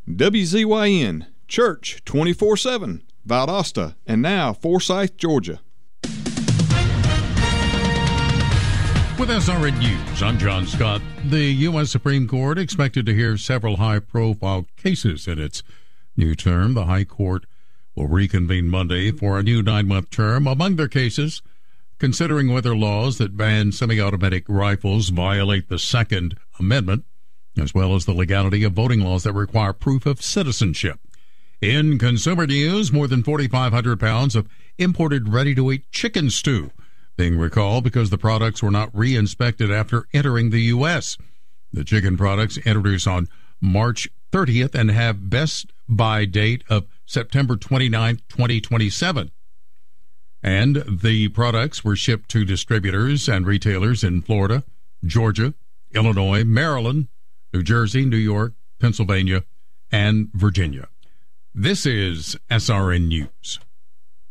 WZYN, Church 24/7, Valdosta, and now Forsyth, Georgia. With SRN News, I'm John Scott. The U.S. Supreme Court expected to hear several high-profile cases in its new term. The High Court will reconvene Monday for a new 9-month term. Among their cases, considering whether laws that ban semi-automatic rifles violate the Second Amendment, as well as the legality of voting laws that require proof of citizenship. In consumer news, more than 4,500 pounds of imported ready-to-eat chicken stew being recalled because the products were not re-inspected after entering the U.S. The chicken products introduced on March 30th and have best buy date of September 29, 2027. And the products were shipped to distributors and retailers in Florida, Georgia, Illinois, Maryland, New Jersey, New York, Pennsylvania, and Virginia. This is SRN News.